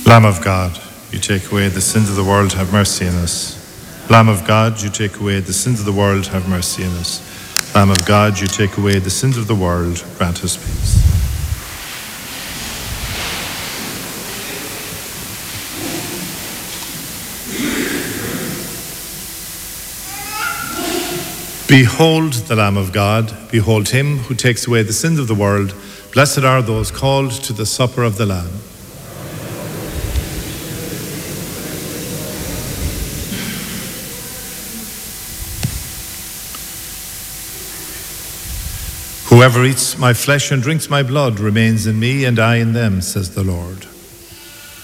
Lamb of God, you take away the sins of the world, have mercy on us. Lamb of God, you take away the sins of the world, have mercy on us. Lamb of God, you take away the sins of the world, grant us peace. Behold the Lamb of God, behold him who takes away the sins of the world. Blessed are those called to the supper of the Lamb. Whoever eats my flesh and drinks my blood remains in me, and I in them, says the Lord.